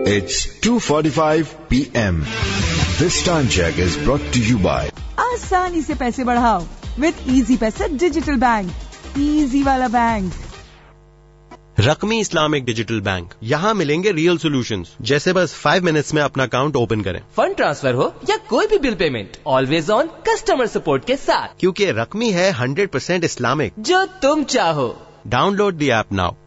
It's 2:45 p.m. This time check is brought to you by आसानी से पैसे बढ़ाओ with Easy पैसा डिजिटल बैंक, इजी वाला बैंक। रकमी इस्लामिक डिजिटल बैंक, यहाँ मिलेंगे रियल सॉल्यूशंस, जैसे बस 5 मिनट्स में अपना अकाउंट ओपन करें, फंड ट्रांसफर हो या कोई भी bill payment, always on customer support के साथ, क्योंकि रकमी है 100% इस्लामिक, जो तुम चाहो। Download the app now.